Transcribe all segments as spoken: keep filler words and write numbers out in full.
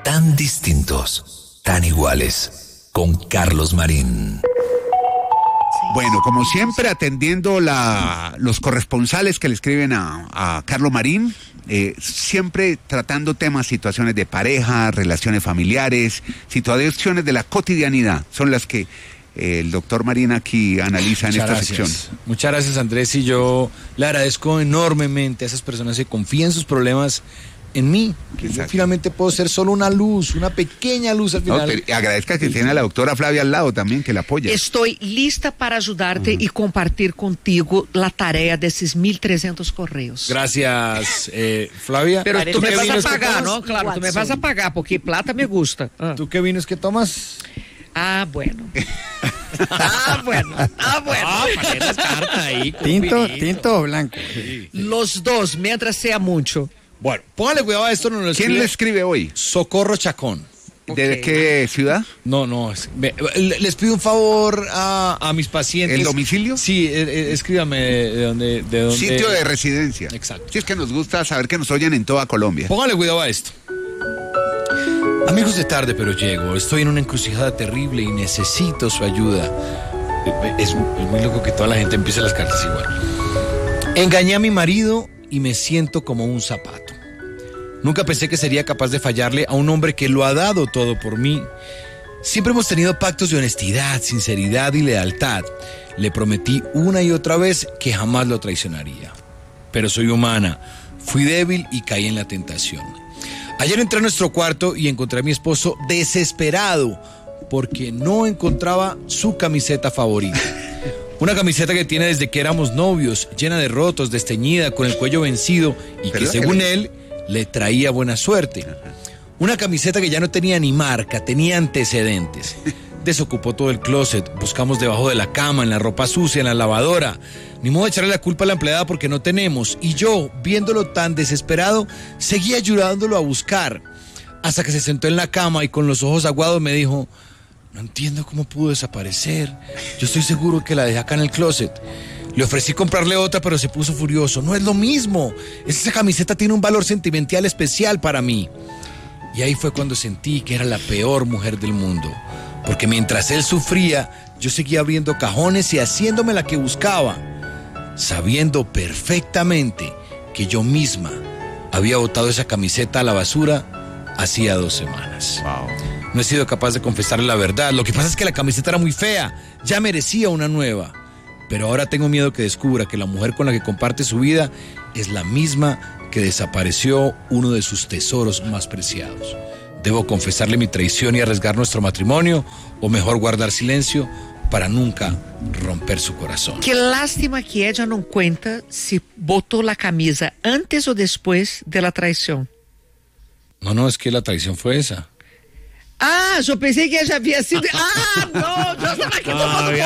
tan distintos, tan iguales, con Carlos Marín. Bueno, como siempre, atendiendo la, los corresponsales que le escriben a, a Carlos Marín, eh, siempre tratando temas, situaciones de pareja, relaciones familiares, situaciones de la cotidianidad, son las que eh, el doctor Marín aquí analiza en Muchas esta gracias. sección. Muchas gracias, Andrés, y yo le agradezco enormemente a esas personas que confían sus problemas en mí, que yo finalmente puedo ser solo una luz, una pequeña luz al final. No, pero agradezca que tiene a la doctora Flavia al lado también, que la apoya. Estoy lista para ayudarte uh-huh. y compartir contigo la tarea de esos mil trescientos correos. Gracias, eh, Flavia. Pero tú me vas a tomas? pagar, ¿no? Claro, tú me vas a pagar, porque plata me gusta. Ah. ¿Tú qué vinos que tomas? Ah, bueno. Ah, bueno. Ah, bueno. Ah, para esas cartas ahí. Tinto, tinto o blanco. Sí, sí. Los dos, mientras sea mucho. Bueno, póngale cuidado a esto. No lo ¿Quién le escribe hoy? Socorro Chacón. ¿De okay. qué ciudad? No, no. Es, me, les pido un favor a, a mis pacientes. ¿El domicilio? Sí, eh, escríbame de dónde, de dónde. Sitio de residencia. Exacto. Sí, es que nos gusta saber que nos oyen en toda Colombia. Póngale cuidado a esto. Amigos de tarde, pero llego. Estoy en una encrucijada terrible y necesito su ayuda. Es, es muy loco que toda la gente empiece las cartas igual. Engañé a mi marido y me siento como un zapato. Nunca pensé que sería capaz de fallarle a un hombre que lo ha dado todo por mí. Siempre hemos tenido pactos de honestidad, sinceridad y lealtad. Le prometí una y otra vez que jamás lo traicionaría. Pero soy humana, fui débil y caí en la tentación. Ayer entré a nuestro cuarto y encontré a mi esposo desesperado porque no encontraba su camiseta favorita. Una camiseta que tiene desde que éramos novios, llena de rotos, desteñida, con el cuello vencido y que según él le traía buena suerte. Una camiseta que ya no tenía ni marca, tenía antecedentes. Desocupó todo el closet, buscamos debajo de la cama, en la ropa sucia, en la lavadora. Ni modo de echarle la culpa a la empleada porque no tenemos. Y yo, viéndolo tan desesperado, seguía ayudándolo a buscar. Hasta que se sentó en la cama y con los ojos aguados me dijo: no entiendo cómo pudo desaparecer. Yo estoy seguro que la dejé acá en el closet. Le ofrecí comprarle otra, pero se puso furioso. No es lo mismo. Esa camiseta tiene un valor sentimental especial para mí. Y ahí fue cuando sentí que era la peor mujer del mundo. Porque mientras él sufría, yo seguía abriendo cajones y haciéndome la que buscaba, sabiendo perfectamente que yo misma había botado esa camiseta a la basura hacía dos semanas. Wow. No he sido capaz de confesarle la verdad. Lo que pasa es que la camiseta era muy fea. Ya merecía una nueva. Pero ahora tengo miedo que descubra que la mujer con la que comparte su vida es la misma que desapareció uno de sus tesoros más preciados. ¿Debo confesarle mi traición y arriesgar nuestro matrimonio? ¿O mejor guardar silencio para nunca romper su corazón? Qué lástima que ella no cuenta si botó la camisa antes o después de la traición. No, no, es que la traición fue esa. Ah, yo pensé que ella había sido... Ah, no, yo estaba aquí tomando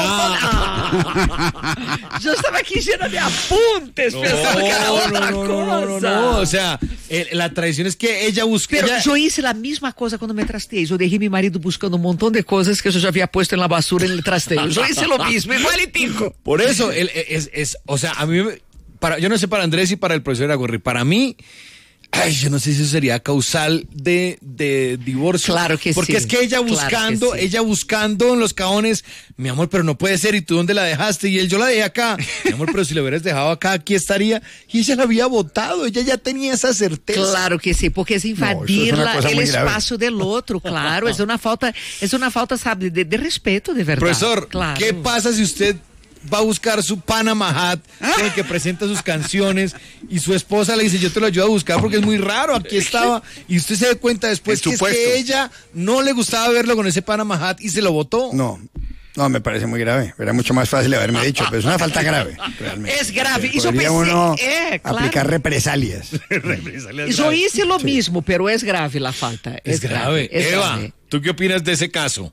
ah, Yo estaba aquí llena de apuntes no, pensando que era otra no, no, cosa. No, no, no, o sea, el, la traición es que ella buscó... Pero ella... yo hice la misma cosa cuando me trasteé. Yo dejé a mi marido buscando un montón de cosas que yo ya había puesto en la basura en el trasteo. Yo hice lo mismo, igualitico. Por eso, él, es, es, o sea, a mí, para, yo no sé para Andrés y para el profesor Agorri, para mí... Ay, yo no sé si eso sería causal de, de divorcio. Claro que Porque sí. es que ella buscando, claro que sí. ella buscando en los cajones, mi amor, pero no puede ser, ¿y tú dónde la dejaste? Y él, yo la dejé acá. Mi amor, pero si la hubieras dejado acá, aquí estaría. Y ella la había botado, ella ya tenía esa certeza. Claro que sí, porque es invadir no, la, el espacio grave. del otro, claro. Es una falta, es una falta, sabe, de, de respeto, de verdad. Profesor, claro. ¿qué pasa si usted va a buscar su Panama Hat con el que presenta sus canciones y su esposa le dice: yo te lo ayudo a buscar porque es muy raro, aquí estaba, y usted se da cuenta después que, es que ella no le gustaba verlo con ese Panama Hat y se lo botó? No, no, me parece muy grave. Era mucho más fácil haberme dicho, pero es una falta grave, realmente. Es grave. Y yo Podría pensé, uno eh, claro. aplicar represalias. represalias yo hice lo sí. mismo, pero es grave la falta. Es, es grave. grave. Es Eva, grave. ¿tú qué opinas de ese caso?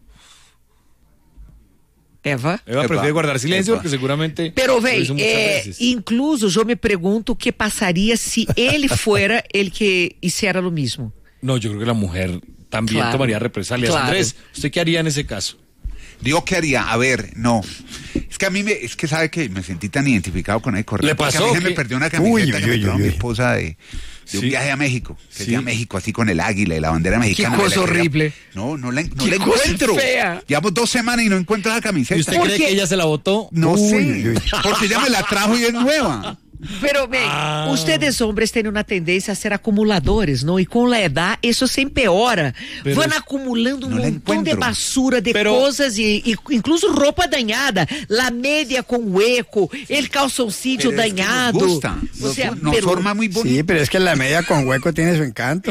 Eva. Eva prefiere guardar silencio Eva. porque seguramente... Pero ve, eh, incluso yo me pregunto qué pasaría si él fuera el que hiciera lo mismo. No, yo creo que la mujer también claro. tomaría represalias. Claro. Andrés, ¿usted qué haría en ese caso? Digo, ¿qué haría? A ver, no. Es que a mí me, es que sabe que me sentí tan identificado con el correo. ¿Le pasó? A mí se me ¿Qué? perdió una camiseta Uy, que uy, me uy, trajo uy, mi uy. esposa de, de Sí. un viaje a México. Que Sí. fui a México así con el águila y la bandera mexicana. Qué me la cosa quería- horrible. No, no la, no Qué la cosa encuentro. fea. Llevamos dos semanas y no encuentro la camiseta. ¿Y usted ¿Por cree qué? que ella se la botó? No Uy, sé, uy, uy. porque ella me la trajo y es nueva. Pero, bem, Ah. ustedes hombres têm uma tendência a ser acumuladores, não? E com a edad, isso se empeora. Pero Vão es- acumulando um no la montão de encuentro. basura, de Pero- coisas, e, e incluso roupa danhada, la media com hueco, el calzoncillo Pero es que nos dañado. gusta, O nos, sea, nos pero- forma muy bonito. Sí, pero es que la media con hueco tiene su encanto.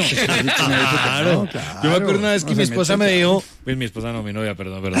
Claro. Yo me acuerdo una vez que No mi se esposa mete, me dijo, pues mi esposa no, mi novia, perdón, perdón.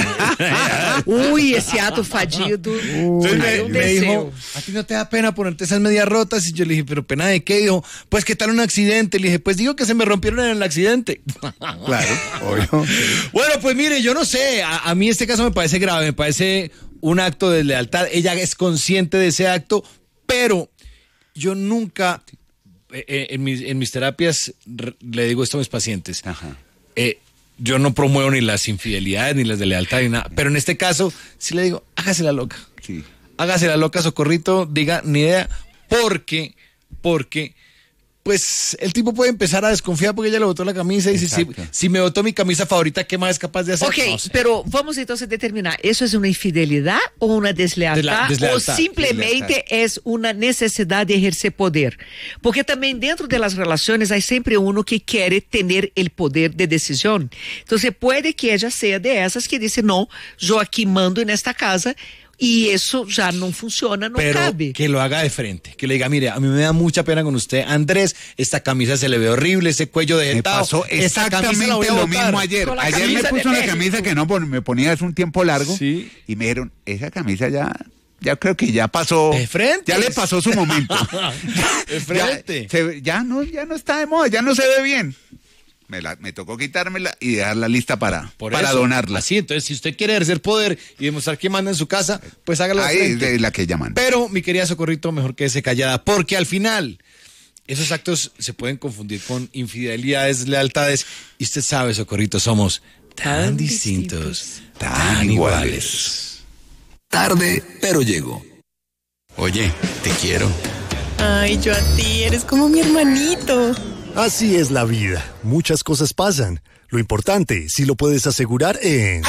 Ui, esse ato fadido. Entonces Ay, me, un me deseo. dijo, ¿a ti no te da pena ponerte esas medias rotas? Y yo le dije, ¿pero pena de qué? Dijo, pues ¿qué tal un accidente? Le dije, pues digo que se me rompieron en el accidente. Claro, obvio. Bueno, pues mire, yo no sé, a, a mí este caso me parece grave, me parece un acto de lealtad. Ella es consciente de ese acto, pero yo nunca, eh, en, mis, en mis terapias, re- le digo esto a mis pacientes. Ajá. Eh, yo no promuevo ni las infidelidades, ni las de lealtad, ni nada. Pero en este caso, sí le digo, hágase la loca. Sí. Hágase la loca, Socorrito, diga, ni idea. Porque, porque, pues, el tipo puede empezar a desconfiar porque ella le botó la camisa y dice, si, Exacto. si me botó mi camisa favorita, ¿qué más es capaz de hacer? Ok, No sé. pero vamos entonces a determinar, ¿eso es una infidelidad o una deslealtad? Desla- deslealtad, o simplemente es una necesidad de ejercer poder? Porque también dentro de las relaciones hay siempre uno que quiere tener el poder de decisión. Entonces puede que ella sea de esas que dice, no, yo aquí mando en esta casa y eso ya no funciona, no Pero cabe. que lo haga de frente, que le diga, mire, a mí me da mucha pena con usted, Andrés, esta camisa se le ve horrible, ese cuello de Me pasó exactamente lo mismo ayer. Con la Ayer me camisa de puse una México. camisa que no pon- me ponía hace un tiempo largo Sí. y me dijeron, esa camisa ya, ya creo que ya pasó. De frente. Ya le pasó su momento. De frente. Ya, se- ya no, ya no está de moda, ya no se ve bien. Me, la, me tocó quitármela y dejarla lista para, Por para eso, donarla. Así, entonces, si usted quiere ejercer poder y demostrar que manda en su casa, pues hágalo de Ahí es frente. de la que llaman. Pero, mi querida Socorrito, mejor quédese callada, porque al final esos actos se pueden confundir con infidelidades, lealtades, y usted sabe, Socorrito, somos tan, Tan distintos, tan iguales. Tarde, pero llego. Oye, te quiero. Ay, yo a ti, eres como mi hermanito. Así es la vida. Muchas cosas pasan. Lo importante, si lo puedes asegurar en...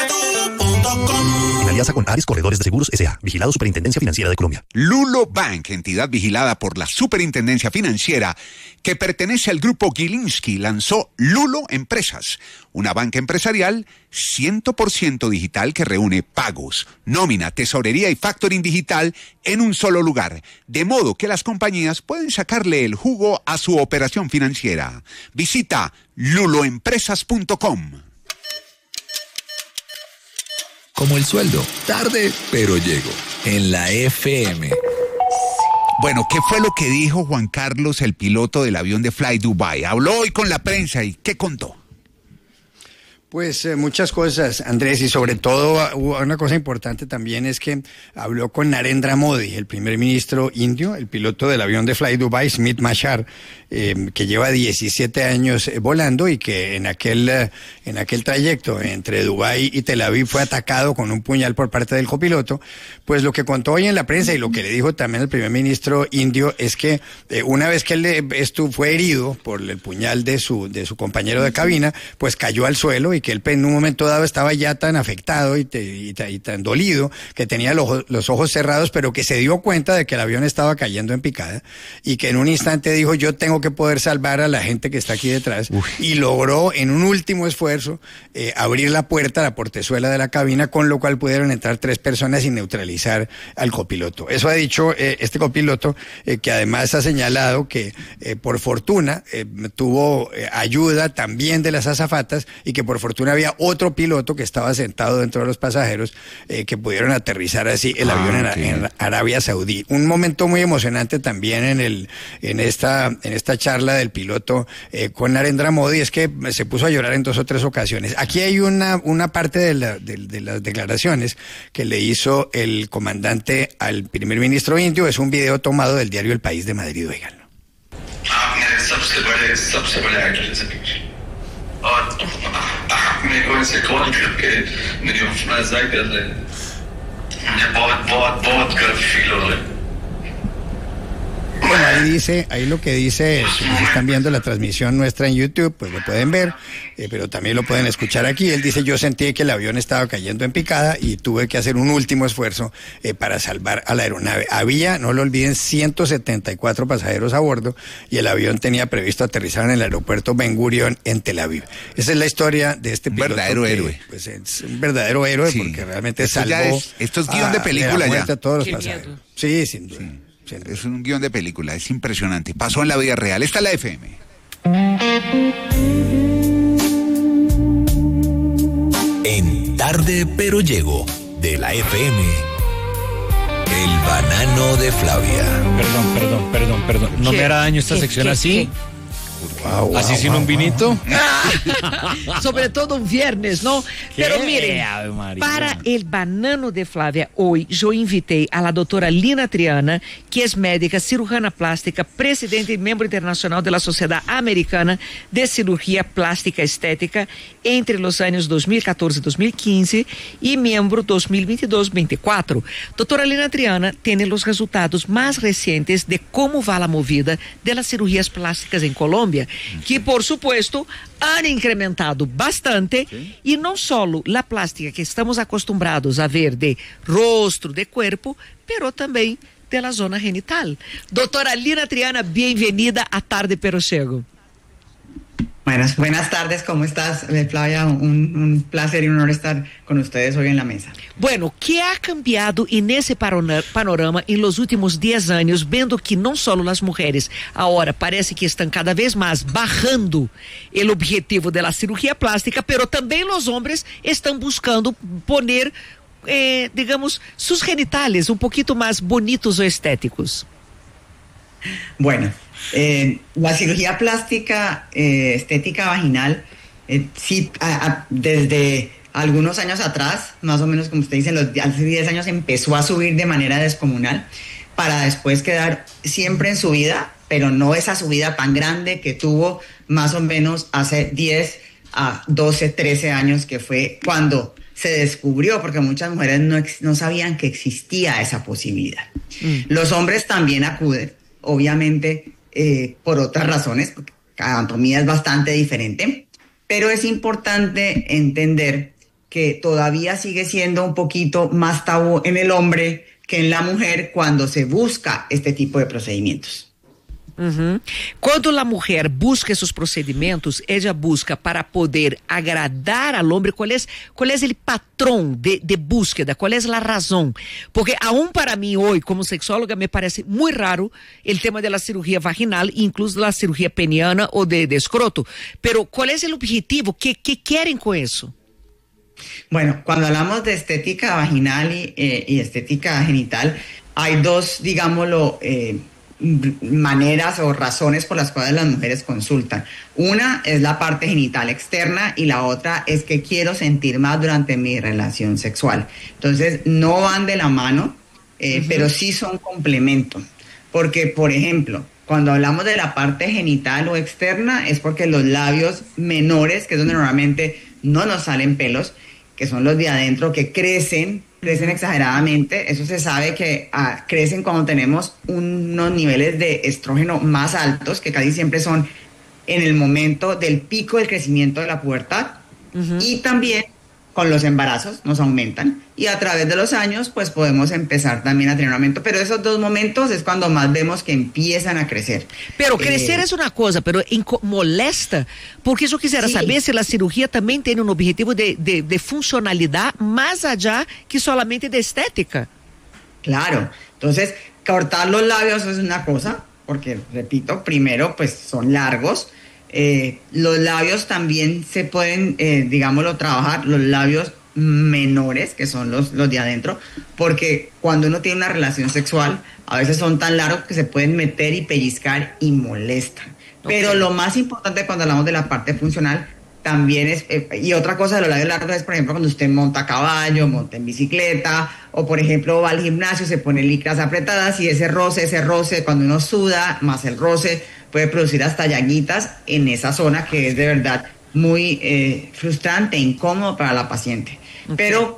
En alianza con Ares Corredores de Seguros S A, vigilado Superintendencia Financiera de Colombia. Lulo Bank, entidad vigilada por la Superintendencia Financiera que pertenece al grupo Gilinski, lanzó Lulo Empresas, una banca empresarial cien por ciento digital que reúne pagos, nómina, tesorería y factoring digital en un solo lugar, de modo que las compañías pueden sacarle el jugo a su operación financiera. Visita lulo empresas punto com. Como el sueldo. Tarde, pero llego. En la F M. Bueno, ¿qué fue lo que dijo Juan Carlos, el piloto del avión de Fly Dubai? Habló hoy con la prensa y ¿qué contó? Pues eh, muchas cosas, Andrés, y sobre todo uh, una cosa importante también es que habló con Narendra Modi, el primer ministro indio, el piloto del avión de Fly Dubai, Smith Machar, eh, que lleva diecisiete años eh, volando y que en aquel, eh, en aquel trayecto entre Dubái y Tel Aviv fue atacado con un puñal por parte del copiloto. Pues lo que contó hoy en la prensa y lo que le dijo también el primer ministro indio es que eh, una vez que él eh, estu- fue herido por el puñal de su, de su compañero de cabina, pues cayó al suelo y que él en un momento dado estaba ya tan afectado y, te, y, ta- y tan dolido que tenía los, ojo- los ojos cerrados, pero que se dio cuenta de que el avión estaba cayendo en picada y que en un instante dijo, yo tengo que poder salvar a la gente que está aquí detrás. Uf. Y logró en un último esfuerzo eh, abrir la puerta, la portezuela de la cabina, con lo cual pudieron entrar tres personas y neutralizar al copiloto. Eso ha dicho eh, este copiloto, eh, que además ha señalado que eh, por fortuna eh, tuvo eh, ayuda también de las azafatas y que por fortuna había otro piloto que estaba sentado dentro de los pasajeros eh, que pudieron aterrizar así el Ah, avión en, okay. en Arabia Saudí. Un momento muy emocionante también en el en esta en esta charla del piloto eh, con Narendra Modi es que se puso a llorar en dos o tres ocasiones. Aquí hay una una parte de, la, de, de las declaraciones que le hizo el comandante al primer ministro indio. Es un video tomado del diario El País de Madrid, oiganlo. आपने सबसे बड़े सबसे बड़े एक्टर से और मेरे को इसे कॉल करके मेरी अफवाह कर रहे हैं बहुत बहुत बहुत गर्व फील हो रहा है. Bueno, ahí dice, ahí lo que dice, si están viendo la transmisión nuestra en YouTube, pues lo pueden ver, eh, pero también lo pueden escuchar aquí. Él dice, yo sentí que el avión estaba cayendo en picada y tuve que hacer un último esfuerzo eh, para salvar a la aeronave. Había, no lo olviden, ciento setenta y cuatro pasajeros a bordo y el avión tenía previsto aterrizar en el aeropuerto Ben Gurion en Tel Aviv. Esa es la historia de este piloto. Verdadero que, héroe. Pues es un verdadero héroe, Sí. porque realmente Esto salvó. ya es- esto es guión de película la ya. muerte a todos los Qué pasajeros. miedo. Sí, sin duda. Sí. Es un guión de película, es impresionante. Pasó en la vida real. Esta es la F M. En Tarde pero Llego, de la F M. El banano de Flavia. Perdón, perdón, perdón, perdón. ¿No ¿Qué? me hará daño esta ¿Qué? sección ¿Qué? así? Wow, ¿Así wow, sin wow, un vinito? Sobre todo un viernes, ¿no? Pero miren, Ave María. para el banano de Flávia, hoy yo invité a la doctora Lina Triana, que es médica, cirujana plástica, presidente y miembro internacional de la Sociedad Americana de Cirugía Plástica Estética entre los años dos mil catorce y dos mil quince y miembro dos mil veintidós a veinticuatro. Doctora Lina Triana tiene los resultados más recientes de cómo va la movida de las cirugías plásticas en Colombia, que por supuesto han incrementado bastante, y no solo la plástica que estamos acostumbrados a ver de rostro, de cuerpo, pero también de la zona genital. Doctora Lina Triana, bienvenida a Tarde Pero Llego. Buenas, buenas tardes, ¿cómo estás, Flavia? Un, un placer y un honor estar con ustedes hoy en la mesa. Bueno, ¿qué ha cambiado en ese parona- panorama en los últimos diez años, viendo que no solo las mujeres ahora parece que están cada vez más bajando el objetivo de la cirugía plástica, pero también los hombres están buscando poner, eh, digamos, sus genitales un poquito más bonitos o estéticos? Bueno, eh, la cirugía plástica eh, estética vaginal, eh, sí, a- a- desde algunos años atrás, más o menos como usted dice, los, hace diez años empezó a subir de manera descomunal para después quedar siempre en subida, pero no esa subida tan grande que tuvo más o menos hace diez a doce, trece años, que fue cuando se descubrió, porque muchas mujeres no, ex- no sabían que existía esa posibilidad. Mm. Los hombres también acuden, obviamente, eh, por otras razones, porque cada anatomía es bastante diferente, pero es importante entender que todavía sigue siendo un poquito más tabú en el hombre que en la mujer cuando se busca este tipo de procedimientos. Uhum. Quando a mulher busca esses procedimentos, ela busca para poder agradar ao homem. Qual é, qual é o patrão de, de búsqueda? Qual é a razão? Porque aún para mim hoje, como sexóloga, me parece muito raro o tema da cirurgia vaginal, incluso da cirurgia peniana ou de, de escroto. Pero qual é o objetivo? Que, que querem com isso? Bueno, cuando hablamos de estética vaginal y, eh, y estética genital, hay dos, digámoslo, eh, maneras o razones por las cuales las mujeres consultan. Una es la parte genital externa y la otra es que quiero sentir más durante mi relación sexual. Entonces, no van de la mano, eh, uh-huh. pero sí son complemento. Porque, por ejemplo, cuando hablamos de la parte genital o externa es porque los labios menores, que es donde normalmente no nos salen pelos, que son los de adentro, que crecen, crecen exageradamente. Eso se sabe que ah, crecen cuando tenemos unos niveles de estrógeno más altos, que casi siempre son en el momento del pico del crecimiento de la pubertad. Uh-huh. Y también con los embarazos nos aumentan. Y a través de los años, pues podemos empezar también a tener un aumento. Pero esos dos momentos es cuando más vemos que empiezan a crecer. Pero crecer eh, es una cosa, pero molesta, porque yo quisiera sí. saber si la cirugía también tiene un objetivo de, de, de funcionalidad más allá que solamente de estética. Claro. Entonces, cortar los labios es una cosa, porque, repito, primero, pues son largos. Eh, los labios también se pueden, eh, digámoslo, trabajar, los labios menores, que son los, los de adentro, porque cuando uno tiene una relación sexual, a veces son tan largos que se pueden meter y pellizcar y molestan. Okay. Pero lo más importante cuando hablamos de la parte funcional, también es, eh, y otra cosa de los labios largos es, por ejemplo, cuando usted monta a caballo, monta en bicicleta, o por ejemplo va al gimnasio, se pone licras apretadas y ese roce, ese roce, cuando uno suda, más el roce, puede producir hasta llaguitas en esa zona, que es de verdad muy eh, frustrante e incómodo para la paciente. Okay. Pero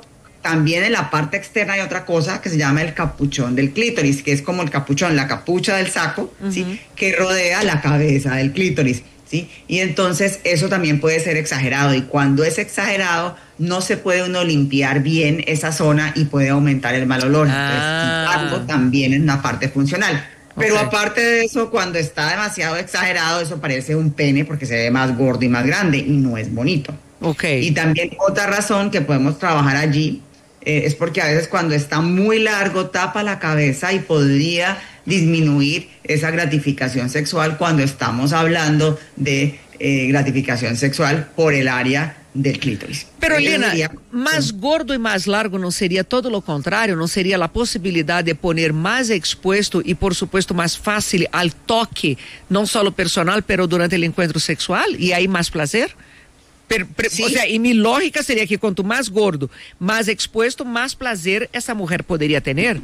también en la parte externa hay otra cosa que se llama el capuchón del clítoris, que es como el capuchón, la capucha del saco, uh-huh. ¿sí? Que rodea la cabeza del clítoris, ¿sí? Y entonces eso también puede ser exagerado, y cuando es exagerado no se puede uno limpiar bien esa zona y puede aumentar el mal olor. Ah. Entonces, quitarlo también es una parte funcional. Pero okay. aparte de eso, cuando está demasiado exagerado, eso parece un pene porque se ve más gordo y más grande y no es bonito. Okay. Y también otra razón que podemos trabajar allí eh, es porque a veces cuando está muy largo tapa la cabeza y podría disminuir esa gratificación sexual cuando estamos hablando de eh, gratificación sexual por el área del clítoris. Pero Lina, más gordo y más largo no sería todo lo contrario, no sería la posibilidad de poner más expuesto y por supuesto más fácil al toque, no solo personal, pero durante el encuentro sexual, y hay más placer. Pero, pero, sí. O sea, y mi lógica sería que cuanto más gordo, más expuesto, más placer esa mujer podría tener.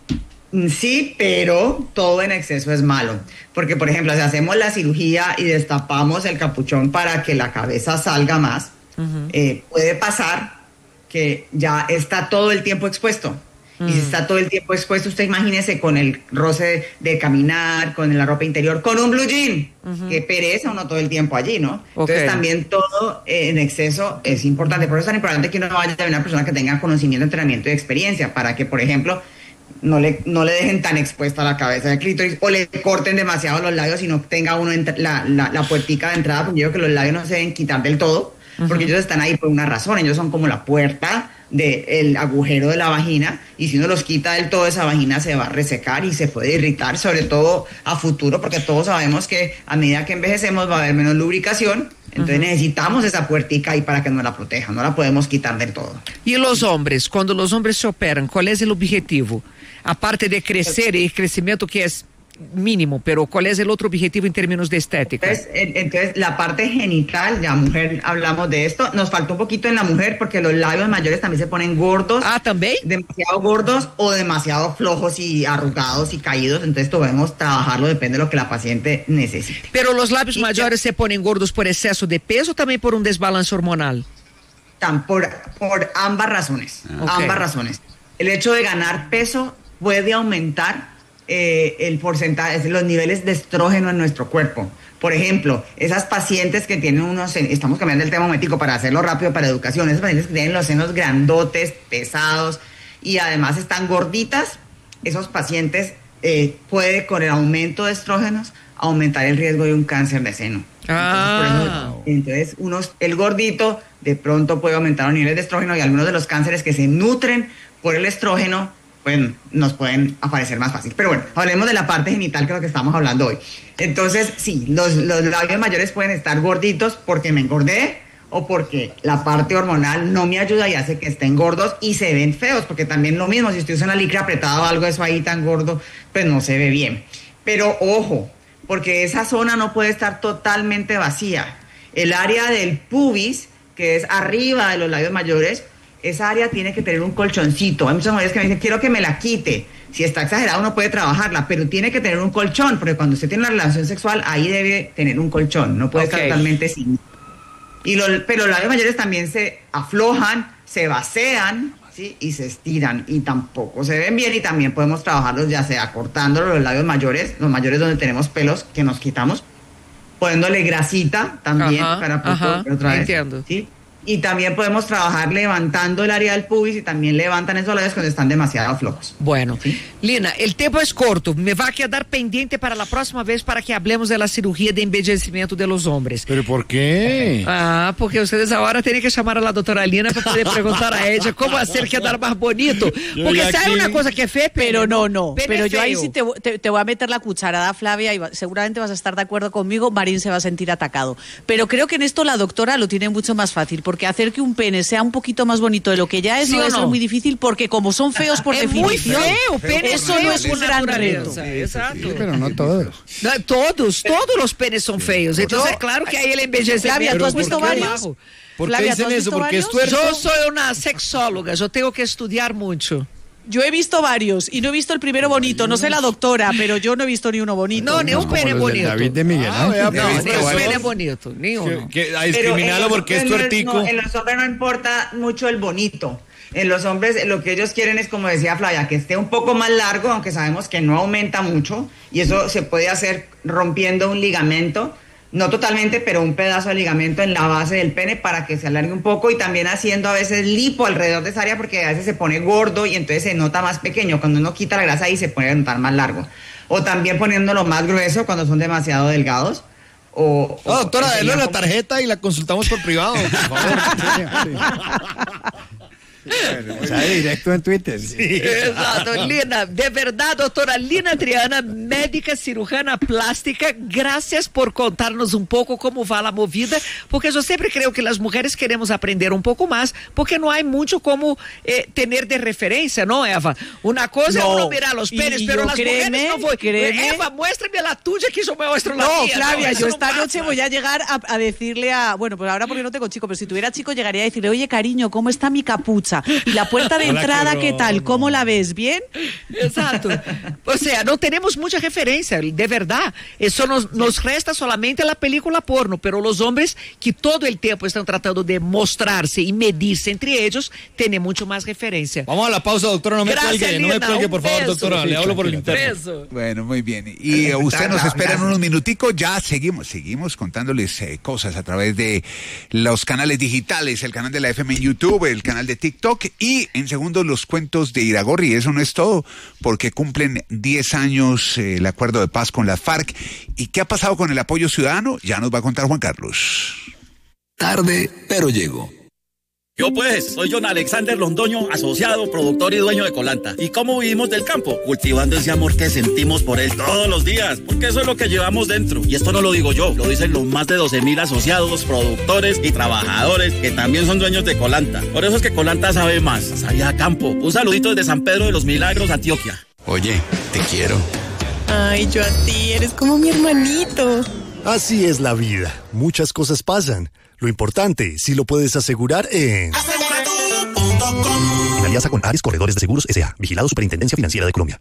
Sí, pero todo en exceso es malo. Porque, por ejemplo, si hacemos la cirugía y destapamos el capuchón para que la cabeza salga más, uh-huh. eh, puede pasar que ya está todo el tiempo expuesto. Uh-huh. Y si está todo el tiempo expuesto, usted imagínese con el roce de caminar, con la ropa interior, con un blue jean, uh-huh. que pereza uno todo el tiempo allí, ¿no? Okay. Entonces también todo eh, en exceso es importante. Por eso es tan importante que uno vaya a una persona que tenga conocimiento, entrenamiento y experiencia, para que, por ejemplo, no le, no le dejen tan expuesta la cabeza del clítoris o le corten demasiado los labios, sino tenga uno ent- la, la, la puertica de entrada, porque yo creo que los labios no se deben quitar del todo, uh-huh. porque ellos están ahí por una razón, ellos son como la puerta del agujero de la vagina, y si uno los quita del todo, esa vagina se va a resecar y se puede irritar, sobre todo a futuro, porque todos sabemos que a medida que envejecemos va a haber menos lubricación, entonces uh-huh. necesitamos esa puertica ahí para que nos la proteja, no la podemos quitar del todo. Y los hombres, cuando los hombres se operan, ¿cuál es el objetivo? Aparte de crecer y el crecimiento que es mínimo, pero ¿cuál es el otro objetivo en términos de estética? Entonces, entonces la parte genital, la mujer, hablamos de esto, nos faltó un poquito en la mujer porque los labios mayores también se ponen gordos. Ah, ¿también? Demasiado gordos o demasiado flojos y arrugados y caídos, entonces debemos trabajarlo, depende de lo que la paciente necesite. Pero los labios y mayores ya se ponen gordos por exceso de peso o también por un desbalance hormonal. Tan por, por ambas razones, okay. ambas razones. El hecho de ganar peso puede aumentar Eh, el porcentaje, los niveles de estrógeno en nuestro cuerpo. Por ejemplo, esas pacientes que tienen unos, estamos cambiando el tema un momentico para hacerlo rápido para educación, esas pacientes que tienen los senos grandotes, pesados y además están gorditas, esos pacientes eh, puede con el aumento de estrógenos aumentar el riesgo de un cáncer de seno. Ah. Entonces, entonces unos, el gordito de pronto puede aumentar los niveles de estrógeno y algunos de los cánceres que se nutren por el estrógeno pues nos pueden aparecer más fácil. Pero bueno, hablemos de la parte genital, que es lo que estamos hablando hoy. Entonces, sí, los, los labios mayores pueden estar gorditos porque me engordé o porque la parte hormonal no me ayuda y hace que estén gordos y se ven feos, porque también lo mismo, si usted usa una licra apretada o algo de eso ahí tan gordo, pues no se ve bien. Pero ojo, porque esa zona no puede estar totalmente vacía. El área del pubis, que es arriba de los labios mayores, esa área tiene que tener un colchoncito. Hay muchas mujeres que me dicen, quiero que me la quite. Si está exagerado, uno puede trabajarla, pero tiene que tener un colchón, porque cuando usted tiene una relación sexual, ahí debe tener un colchón, no puede okay. estar totalmente sin. Y los, pero los labios mayores también se aflojan, se vacían, ¿sí? Y se estiran, y tampoco se ven bien, y también podemos trabajarlos, ya sea cortándolos los labios mayores, los mayores donde tenemos pelos que nos quitamos, poniéndole grasita también, ajá, para ajá, otra vez, entiendo. ¿sí? Y también podemos trabajar levantando el área del pubis y también levantan esos labios cuando están demasiado flojos. Bueno, ¿sí? Lina, el tiempo es corto. Me va a quedar pendiente para la próxima vez para que hablemos de la cirugía de envejecimiento de los hombres. ¿Pero por qué? Ah, porque ustedes ahora tienen que llamar a la doctora Lina para poder preguntar a ella cómo hacer quedar más bonito. Porque sabe una cosa que es fea, pero no, no. Pene pero yo feo. ahí sí te, te, te voy a meter la cucharada, Flavia, y va, seguramente vas a estar de acuerdo conmigo. Marín se va a sentir atacado. Pero creo que en esto la doctora lo tiene mucho más fácil, porque hacer que un pene sea un poquito más bonito de lo que ya es, ¿sí no es no? muy difícil, porque como son feos por es definición, muy feo, pene eso feo no es un gran reto. Sí, exacto. Sí, pero no todos. No, todos, todos los penes son feos. Entonces, no, claro que ahí el envejecimiento. Flavia, ¿tú has visto varios? ¿Por Flavia, qué dicen eso? Porque es tuerto. Yo soy una sexóloga, yo tengo que estudiar mucho. Yo he visto varios y no he visto el primero bonito. No sé la doctora, pero yo no he visto ni uno bonito. No, ni un pene bonito. David de Miguel Ángel. Ah, no, ni un pene bonito, ni uno. Que, que, a discriminarlo porque es tuertico. No, en los hombres no importa mucho el bonito. En los hombres lo que ellos quieren es, como decía Flavia, que esté un poco más largo, aunque sabemos que no aumenta mucho, y eso se puede hacer rompiendo un ligamento, no totalmente, pero un pedazo de ligamento en la base del pene para que se alargue un poco, y también haciendo a veces lipo alrededor de esa área, porque a veces se pone gordo y entonces se nota más pequeño. Cuando uno quita la grasa ahí se pone a notar más largo. O también poniéndolo más grueso cuando son demasiado delgados. O, no, o, doctora, o denle la como... tarjeta y la consultamos por privado, por favor. Sí, sí. Bueno, sale directo en Twitter. Sí. Exato, Lina, de verdad, doctora Lina Triana, médica cirujana plástica, gracias por contarnos un poco cómo va la movida, porque yo siempre creo que las mujeres queremos aprender un poco más, porque no hay mucho como eh, tener de referencia, ¿no, Eva? Una cosa no, es uno mirar los penes, pero las créeme, mujeres no voy. Créeme. Eva, muéstrame la tuya que yo me muestro la no, mía. Flavia, no, yo esta no noche voy a llegar a, a decirle a, bueno, pues ahora porque no tengo chico, pero si tuviera chico llegaría a decirle, oye, cariño, ¿cómo está mi capucha? Y la puerta de entrada, ¿qué tal? ¿Cómo la ves? ¿Bien? Exacto. O sea, no tenemos mucha referencia, de verdad. Eso nos, nos resta solamente la película porno, pero los hombres que todo el tiempo están tratando de mostrarse y medirse entre ellos, tienen mucho más referencia. Vamos a la pausa, doctora, no me Gracias, cuelgue, no me Lina, cuelgue, por favor, beso. doctora, Sí, le hablo por el tranquilo, interno. Beso. Bueno, muy bien. Y eh, usted nos espera en unos minuticos, ya seguimos, seguimos contándoles eh, cosas a través de los canales digitales, el canal de la F M en YouTube, el canal de TikTok y en segundo los cuentos de Iragorri. Eso no es todo, porque cumplen diez años eh, el acuerdo de paz con las FARC. ¿Y qué ha pasado con el apoyo ciudadano? Ya nos va a contar Juan Carlos. Tarde, pero llego. Yo pues, soy John Alexander Londoño, asociado, productor y dueño de Colanta. ¿Y cómo vivimos del campo? Cultivando ese amor que sentimos por él todos los días, porque eso es lo que llevamos dentro. Y esto no lo digo yo, lo dicen los más de doce mil asociados, productores y trabajadores que también son dueños de Colanta. Por eso es que Colanta sabe más, sabe a campo. Un saludito desde San Pedro de los Milagros, Antioquia. Oye, te quiero. Ay, yo a ti, eres como mi hermanito. Así es la vida. Muchas cosas pasan. Lo importante, si lo puedes asegurar en... Asegura tú punto com. En alianza con Ares Corredores de Seguros S A Vigilado Superintendencia Financiera de Colombia.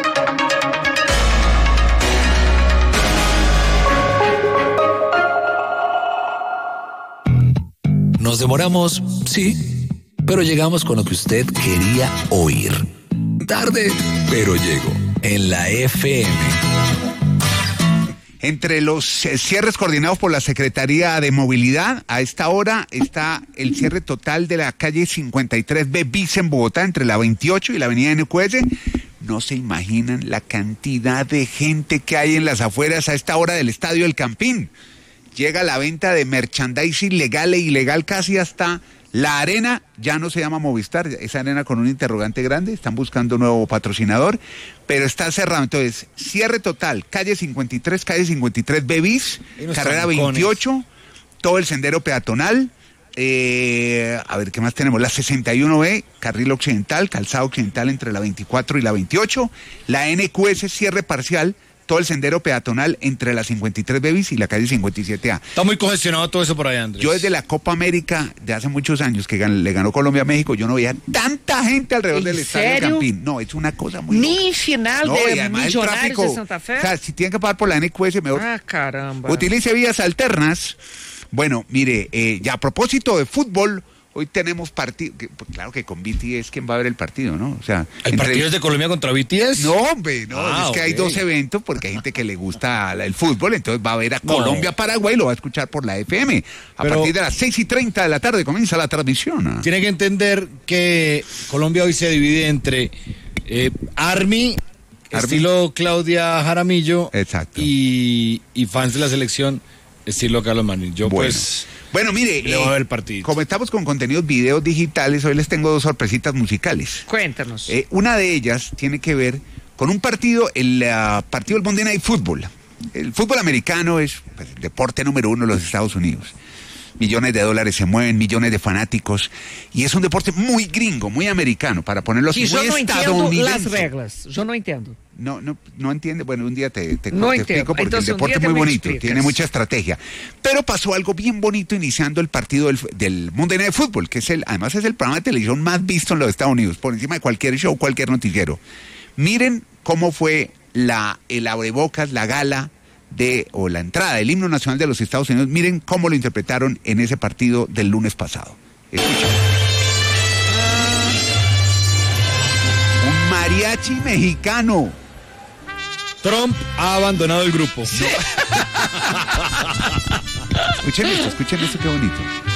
Nos demoramos, sí, pero llegamos con lo que usted quería oír. Tarde, pero llego en la F M. Entre los cierres coordinados por la Secretaría de Movilidad, a esta hora está el cierre total de la calle cincuenta y tres B bis en Bogotá, entre la veintiocho y la avenida N Q S. No se imaginan la cantidad de gente que hay en las afueras a esta hora del Estadio El Campín. Llega la venta de merchandising legal e ilegal casi hasta la arena. Ya no se llama Movistar, esa arena con un interrogante grande, están buscando un nuevo patrocinador, pero está cerrado. Entonces, cierre total, calle cincuenta y tres, calle cincuenta y tres B bis, carrera veintiocho, todo el sendero peatonal, eh, a ver, ¿qué más tenemos? La sesenta y uno B, carril occidental, calzado occidental entre la veinticuatro y la veintiocho, la N Q S, cierre parcial, todo el sendero peatonal entre la cincuenta y tres B bis y la calle cincuenta y siete A. Está muy congestionado todo eso por allá, Andrés. Yo desde la Copa América de hace muchos años que gan- le ganó Colombia a México, yo no veía tanta gente alrededor del Estadio del Campín. No, es una cosa muy Ni final no, de Millonarios de Santa Fe. O sea, si tienen que pagar por la N Q S, mejor Ah, caramba. utilice vías alternas. Bueno, mire, eh, ya a propósito de fútbol, hoy tenemos partido, que, pues, claro que con B T S, ¿quién va a ver el partido, no? O sea, ¿el entre... partido es de Colombia contra B T S? No, hombre, no, Ah, es que okay. hay dos eventos porque hay gente que le gusta la- el fútbol, entonces va a ver a No. Colombia, Paraguay, lo va a escuchar por la F M. A Pero- partir de las seis y treinta de la tarde comienza la transmisión. ¿Ah? Tiene que entender que Colombia hoy se divide entre eh, Army, Army. estilo Claudia Jaramillo, Exacto. y, y fans de la selección, estilo Carlos Marín. Yo Bueno. pues... Bueno, mire, Le voy a ver el partido. como estamos con contenidos videos digitales, hoy les tengo dos sorpresitas musicales. Cuéntanos. Eh, una de ellas tiene que ver con un partido, el uh, partido del Monday Night Football. El fútbol americano es pues, el deporte número uno de los Estados Unidos. millones de dólares se mueven, millones de fanáticos, y es un deporte muy gringo, muy americano, para ponerlo así, Que yo muy no entiendo estadounidense. las reglas, yo no entiendo. No, no, no entiende. Bueno, un día te, te, No te entiendo. explico porque Entonces, el un deporte día es muy te me bonito, explicas. tiene mucha estrategia. Pero pasó algo bien bonito iniciando el partido del, del Monday Night Football, que es el, además es el programa de televisión más visto en los Estados Unidos, por encima de cualquier show, cualquier noticiero. Miren cómo fue la, el abrebocas, la gala de, o la entrada del himno nacional de los Estados Unidos. Miren cómo lo interpretaron en ese partido del lunes pasado. Escuchen. Un mariachi mexicano. Trump ha abandonado el grupo. Escuchen esto, escuchen esto, qué bonito.